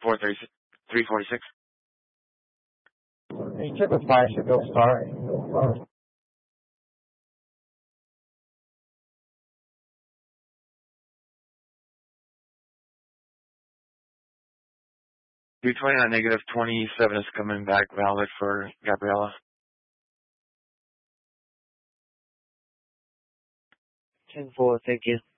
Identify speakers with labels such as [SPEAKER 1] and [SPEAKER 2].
[SPEAKER 1] 436, 346.
[SPEAKER 2] You took a 5 should go sorry.
[SPEAKER 1] 320 on negative 27 is coming back valid for Gabriella.
[SPEAKER 3] 10-4, thank you.